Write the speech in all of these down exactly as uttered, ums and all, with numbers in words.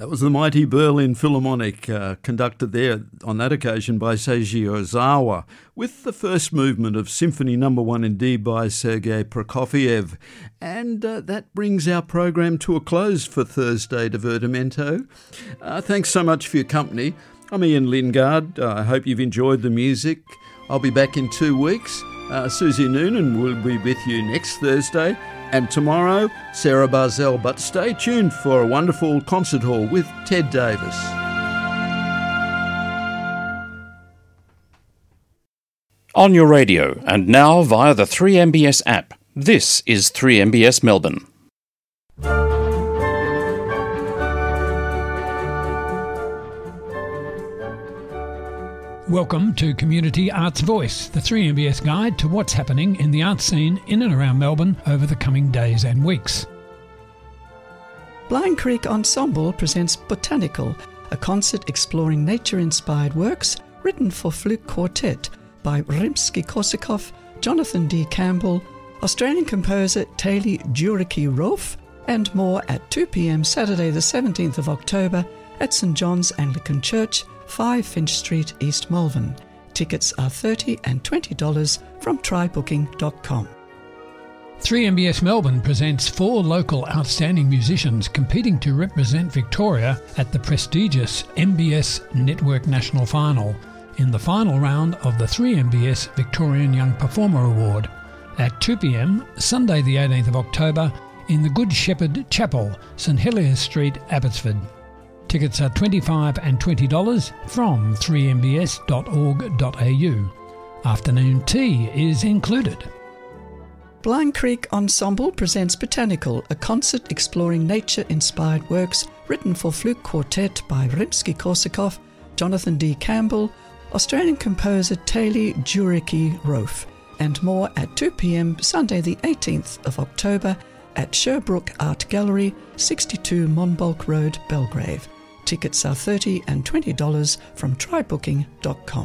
That was the mighty Berlin Philharmonic, uh, conducted there on that occasion by Seiji Ozawa, with the first movement of Symphony Number One in D by Sergei Prokofiev. And uh, that brings our program to a close for Thursday Divertimento. Uh, thanks so much for your company. I'm Ian Lingard. Uh, I hope you've enjoyed the music. I'll be back in two weeks. Uh, Susie Noonan will be with you next Thursday. And tomorrow, Sarah Barzell. But stay tuned for a wonderful concert hall with Ted Davis. On your radio and now via the three M B S app. This is three M B S Melbourne. Welcome to Community Arts Voice, the three M B S guide to what's happening in the arts scene in and around Melbourne over the coming days and weeks. Blind Creek Ensemble presents Botanical, a concert exploring nature-inspired works written for flute quartet by Rimsky-Korsakov, Jonathan D. Campbell, Australian composer Taylor Juricki-Rolfe, and more at two p.m. Saturday the seventeenth of October at St John's Anglican Church, five Finch Street, East Malvern. Tickets are thirty dollars and twenty dollars from try booking dot com. three M B S Melbourne presents four local outstanding musicians competing to represent Victoria at the prestigious M B S Network National Final in the final round of the three M B S Victorian Young Performer Award at two p.m. Sunday the eighteenth of October in the Good Shepherd Chapel, St Heliers Street, Abbotsford. Tickets are twenty-five dollars and twenty dollars from three m b s dot org dot a u. Afternoon tea is included. Blind Creek Ensemble presents Botanical, a concert exploring nature-inspired works written for flute quartet by Rimsky-Korsakov, Jonathan D. Campbell, Australian composer Taylor Juricki-Rolfe, and more at two p.m. Sunday the eighteenth of October at Sherbrooke Art Gallery, sixty-two Monbulk Road, Belgrave. Tickets are thirty dollars and twenty dollars from try booking dot com.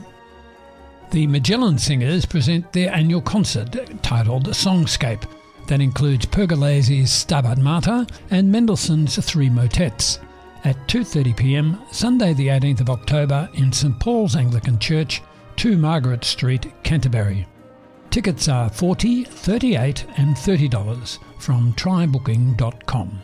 The Magellan Singers present their annual concert titled Songscape that includes Pergolese's Stabat Mater and Mendelssohn's Three Motets at two thirty p.m. Sunday the eighteenth of October in St Paul's Anglican Church, two Margaret Street, Canterbury. Tickets are forty dollars, thirty-eight dollars and thirty dollars from try booking dot com.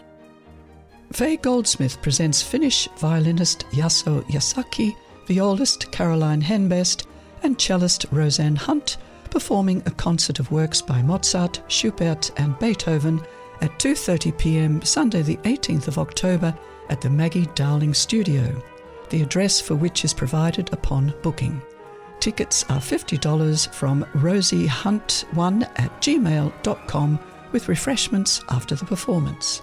Faye Goldsmith presents Finnish violinist Yaso Yasaki, violist Caroline Henbest, and cellist Roseanne Hunt performing a concert of works by Mozart, Schubert and Beethoven at two thirty p.m. Sunday the eighteenth of October at the Maggie Dowling Studio, the address for which is provided upon booking. Tickets are fifty dollars from rosiehunt one at gmail dot com with refreshments after the performance.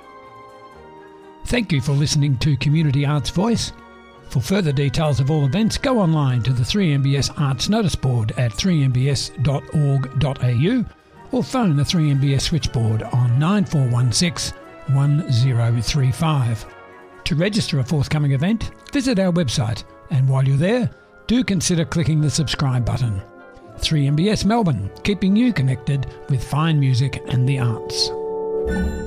Thank you for listening to Community Arts Voice. For further details of all events, go online to the three M B S Arts Notice Board at three m b s dot org dot a u or phone the three M B S switchboard on nine four one six, one zero three five. To register a forthcoming event, visit our website, and while you're there, do consider clicking the subscribe button. three M B S Melbourne, keeping you connected with fine music and the arts.